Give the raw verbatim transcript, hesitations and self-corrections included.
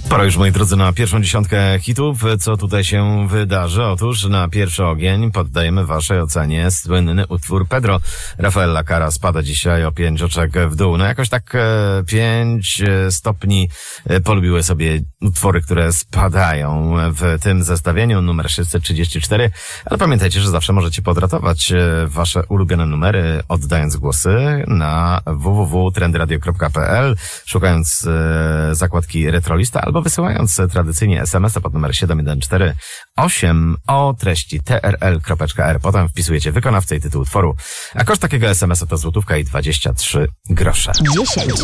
Pora już, moi drodzy, na pierwszą dziesiątkę hitów. Co tutaj się wydarzy? Otóż na pierwszy ogień poddajemy waszej ocenie słynny utwór Pedro. Rafaela Cara spada dzisiaj o pięć oczek w dół. No jakoś tak e, pięć stopni e, polubiły sobie utwory, które spadają w tym zestawieniu. Numer sześćset trzydzieści cztery. Ale pamiętajcie, że zawsze możecie podratować e, wasze ulubione numery, oddając głosy na w w w kropka trendy radio kropka p l, szukając e, zakładki Retrolista, albo wysyłając tradycyjnie es em es a pod numer siedem jeden cztery osiem o treści t r l kropka r. Potem wpisujecie wykonawcę i tytuł utworu. A koszt takiego es em es a to złotówka i dwadzieścia trzy grosze. dziesięć.